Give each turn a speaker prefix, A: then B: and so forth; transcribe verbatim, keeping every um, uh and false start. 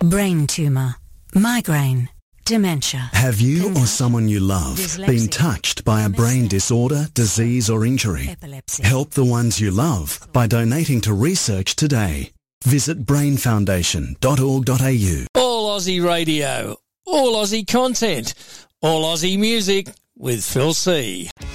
A: brain tumour, migraine, dementia.
B: Have you or someone you love been touched by a brain disorder, disease or injury?
A: Epilepsy.
B: Help the ones you love by donating to research today. Visit brain foundation dot org dot a u.
C: All Aussie radio, all Aussie content, all Aussie music with Phil C.